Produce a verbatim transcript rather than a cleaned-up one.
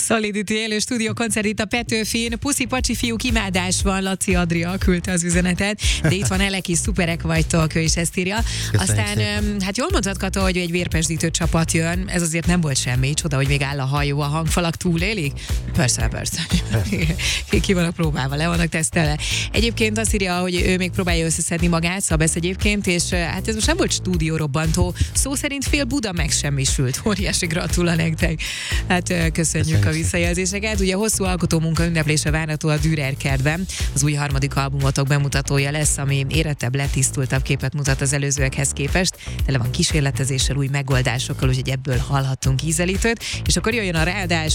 Solidity élő stúdió koncert itt a Petőfin. Puszi pacsi fiúk, imádás van, Laci Adria küldte az üzenetet, de itt van Elek is, szuperek vagytok, ő is ezt írja. Köszönjük Aztán, szépen. hát jól mondtad, Kata, hogy egy vérpesdítő csapat jön, ez azért nem volt semmi, csoda, hogy még áll a hajó, a hangfalak túlélik? Persze, persze. Ki vannak próbálva, le vannak tesztelve. Egyébként azt írja, hogy ő még próbálja összeszedni magát, Szabesz egyébként, és hát ez most nem volt stúdiórobbantó, szó szerint fél Buda megsemmisült. Óriási gratula nektek. Hát köszönjük, köszönjük a visszajelzéseket. Ugye hosszú alkotómunka ünneplése várható a Dürer kertben. Az új harmadik albumotok bemutatója lesz, ami érettebb, letisztultabb képet mutat az előzőekhez képest. Tele van kísérletezéssel, új megoldásokkal, úgyhogy ebből hallhattunk ízelítőt. És akkor jöjjön a ráadás.